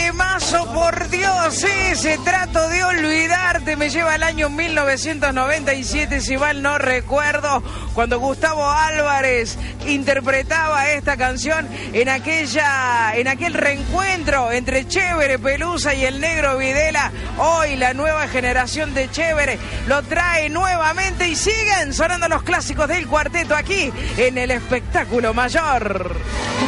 temazo, por Dios, ese Trato de Olvidarte me lleva al año 1997, si mal no recuerdo, cuando Gustavo Álvarez interpretaba esta canción en aquel reencuentro entre Chévere Pelusa y el Negro Videla. Hoy la nueva generación de Chévere lo trae nuevamente y siguen sonando los clásicos del cuarteto aquí en el Espectáculo Mayor.